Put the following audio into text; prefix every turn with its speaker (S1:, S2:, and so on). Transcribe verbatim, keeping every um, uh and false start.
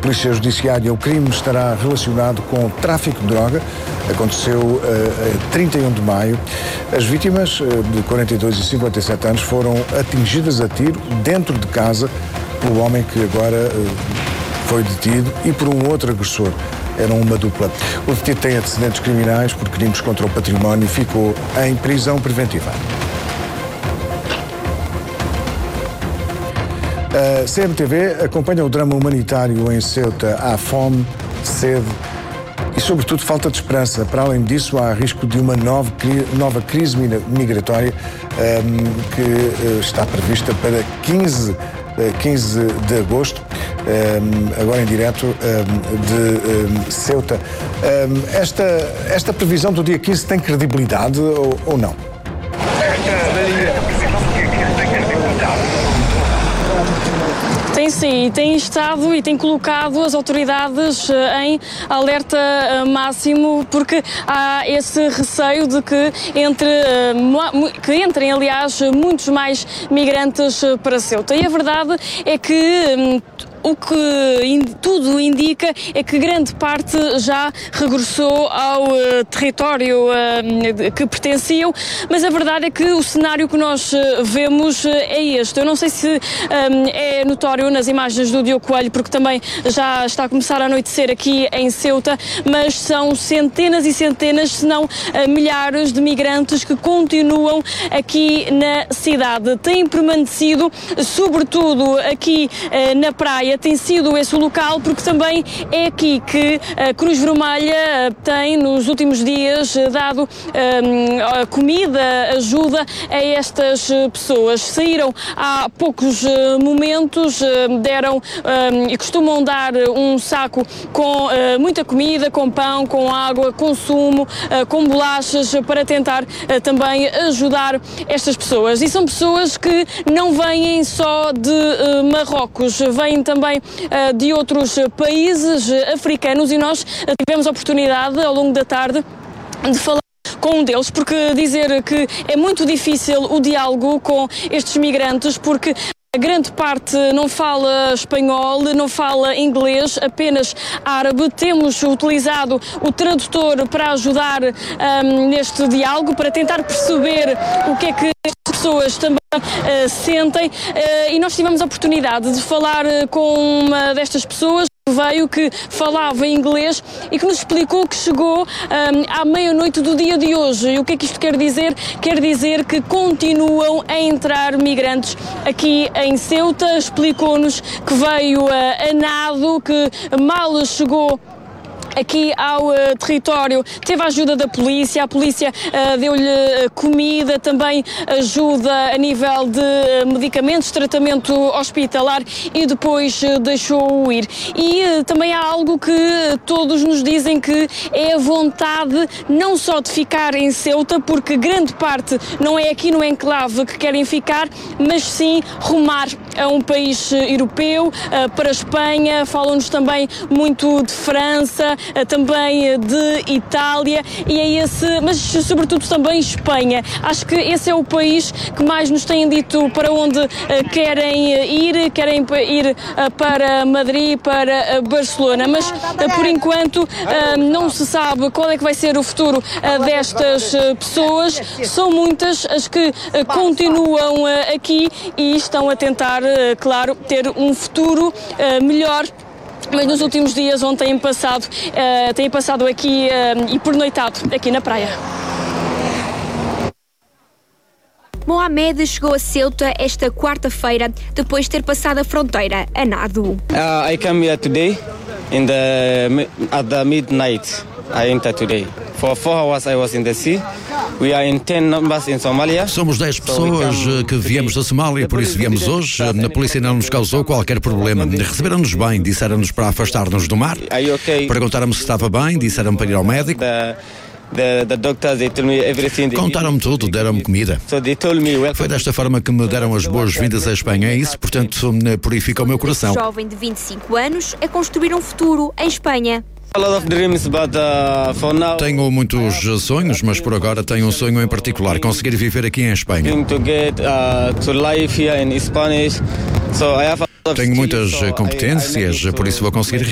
S1: Polícia Judiciária, o crime estará relacionado com o tráfico de droga. Aconteceu uh, a trinta e um de maio. As vítimas, uh, de quarenta e dois e cinquenta e sete anos, foram atingidas a tiro dentro de casa pelo homem que agora uh, foi detido e por um outro agressor. Eram uma dupla. O detido tem antecedentes criminais por crimes contra o património e ficou em prisão preventiva. A C M T V acompanha o drama humanitário em Ceuta. Há fome, sede e, sobretudo, falta de esperança. Para além disso, há risco de uma nova, nova crise migratória um, que uh, está prevista para quinze de agosto. Um, agora em direto um, de um, Ceuta. Um, esta, esta previsão do dia quinze tem credibilidade ou, ou não?
S2: Tem sim, tem estado e tem colocado as autoridades em alerta máximo, porque há esse receio de que, entre, que entrem, aliás, muitos mais migrantes para Ceuta. E a verdade é que o que tudo indica é que grande parte já regressou ao uh, território uh, que pertenciam, mas a verdade é que o cenário que nós uh, vemos uh, é este. Eu não sei se um, é notório nas imagens do Diogo Coelho, porque também já está a começar a anoitecer aqui em Ceuta, mas são centenas e centenas, se não uh, milhares de migrantes que continuam aqui na cidade. Têm permanecido, sobretudo aqui uh, na praia. Tem sido esse o local, porque também é aqui que a Cruz Vermelha tem nos últimos dias dado um, comida, ajuda a estas pessoas. Saíram há poucos momentos, deram um, e costumam dar um saco com uh, muita comida, com pão, com água, com sumo, uh, com bolachas, para tentar uh, também ajudar estas pessoas. E são pessoas que não vêm só de uh, Marrocos, vêm também uh, de outros países africanos, e nós tivemos a oportunidade ao longo da tarde de falar com um deles, porque dizer que é muito difícil o diálogo com estes migrantes, porque a grande parte não fala espanhol, não fala inglês, apenas árabe. Temos utilizado o tradutor para ajudar um, neste diálogo, para tentar perceber o que é que as pessoas também uh, sentem, uh, e nós tivemos a oportunidade de falar uh, com uma destas pessoas que veio, que falava inglês e que nos explicou que chegou um, à meia-noite do dia de hoje. E o que é que isto quer dizer? Quer dizer que continuam a entrar migrantes aqui em Ceuta. Explicou-nos que veio uh, a nado, que mal chegou aqui ao uh, território, teve a ajuda da polícia, a polícia uh, deu-lhe uh, comida, também ajuda a nível de uh, medicamentos, tratamento hospitalar, e depois uh, deixou-o ir. E uh, também há algo que todos nos dizem, que é a vontade não só de ficar em Ceuta, porque grande parte não é aqui no enclave que querem ficar, mas sim rumar a um país uh, europeu, uh, para a Espanha. Falam-nos também muito de França, também de Itália, e é esse, mas sobretudo também Espanha. Acho que esse é o país que mais nos têm dito para onde uh, querem ir, querem ir uh, para Madrid, para uh, Barcelona, mas uh, por enquanto uh, não se sabe qual é que vai ser o futuro uh, destas uh, pessoas. São muitas as que uh, continuam uh, aqui e estão a tentar, uh, claro, ter um futuro uh, melhor. Mas nos últimos dias, ontem têm passado, uh, têm passado aqui uh, e pernoitado aqui na praia.
S3: Mohamed chegou a Ceuta esta quarta-feira, depois de ter passado a fronteira a nado.
S4: Uh, I came here today in the, at the midnight. I entered today. For four hours I was in the sea. We are in ten numbers in Somalia.
S5: Somos dez pessoas que viemos da Somália, por isso viemos hoje. A polícia não nos causou qualquer problema. Receberam-nos bem, disseram-nos para afastar-nos do mar. Perguntaram-me se estava bem, disseram para ir ao médico.
S4: The, the doctors, they told me everything.
S5: Contaram-me tudo, deram-me comida.
S4: So they told me,
S5: foi desta forma que me deram as boas-vindas à Espanha. É isso, portanto, purifica o meu coração.
S3: Um jovem de vinte e cinco anos a construir um futuro em Espanha.
S5: Tenho muitos sonhos, mas por agora tenho um sonho em particular: conseguir viver aqui em Espanha. Tenho muitas competências, por isso vou conseguir